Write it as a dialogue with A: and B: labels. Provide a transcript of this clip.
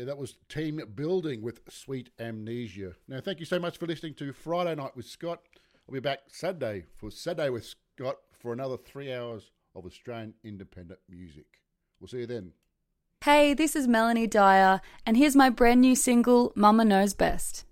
A: that was Team Building with Sweet Amnesia. Now, thank you so much for listening to Friday Night with Scott. I'll be back Saturday for Saturday with Scott for another 3 hours of Australian independent music. We'll see you then.
B: Hey, this is Melanie Dyer, and here's my brand new single, Mama Knows Best.